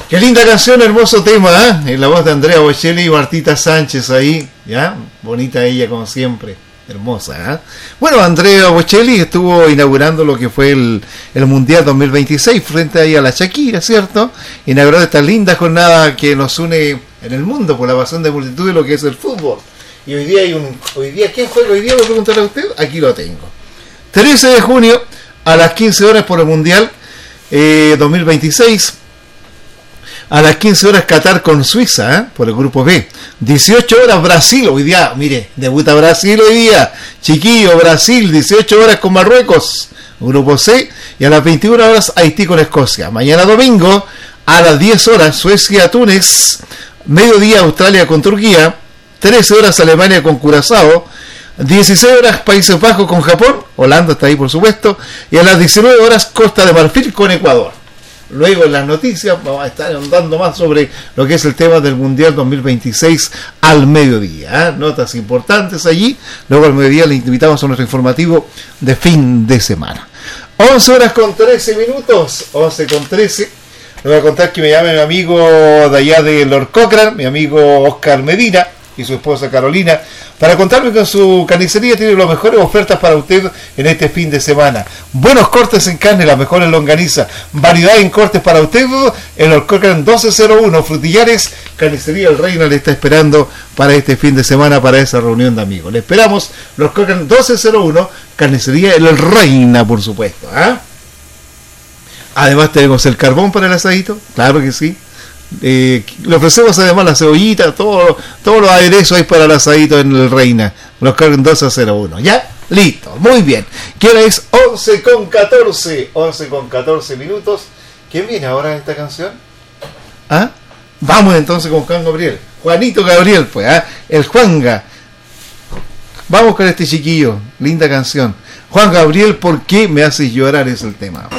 Qué linda canción, hermoso tema, ¿eh? En la voz de Andrea Bocelli y Martita Sánchez ahí, ¿ya? Bonita ella como siempre, hermosa, ¿eh? Bueno, Andrea Bocelli estuvo inaugurando lo que fue el Mundial 2026 frente ahí a la Shakira, ¿cierto? Inauguró esta linda jornada que nos une en el mundo por la pasión de multitud de lo que es el fútbol. Y hoy día, ¿quién juega hoy día? Voy a preguntarle a usted, aquí lo tengo. 13 de junio a las 15 horas por el Mundial 2026. A las 15 horas Qatar con Suiza, por el grupo B. 18 horas Brasil, hoy día, mire, debuta Brasil hoy día. Chiquillo, Brasil, 18 horas con Marruecos, grupo C. Y a las 21 horas Haití con Escocia. Mañana domingo, a las 10 horas Suecia-Túnez. Mediodía Australia con Turquía. 13 horas Alemania con Curazao. 16 horas Países Bajos con Japón. Holanda está ahí, por supuesto. Y a las 19 horas Costa de Marfil con Ecuador. Luego en las noticias vamos a estar andando más sobre lo que es el tema del Mundial 2026 al mediodía, ¿eh? Notas importantes allí. Luego al mediodía le invitamos a nuestro informativo de fin de semana. 11 horas con 13 minutos, 11 con 13. Le voy a contar que me llama mi amigo de allá de Lord Cochrane, mi amigo Oscar Medina y su esposa Carolina, para contarme que en su carnicería tiene las mejores ofertas para usted en este fin de semana. Buenos cortes en carne, las mejores longanizas, variedad en cortes para usted. En el Cochrane 1201, Frutillares, Carnicería El Reina le está esperando para este fin de semana, para esa reunión de amigos. Le esperamos, los Cochrane 1201, Carnicería El Reina, por supuesto, ¿eh? Además tenemos el carbón para el asadito, claro que sí. Le ofrecemos además la cebollita, todos los aderezos hay para el asadito en el Reina. Los cargan 1201. ¿Ya? Listo, muy bien. ¿Qué hora es? 11 con 14. 11 con 14 minutos. ¿Quién viene ahora en esta canción? ¿Ah? Vamos entonces con Juan Gabriel. Juanito Gabriel, pues, ¿ah? El Juanga. Vamos con este chiquillo. Linda canción. Juan Gabriel, ¿por qué me haces llorar? Es el tema.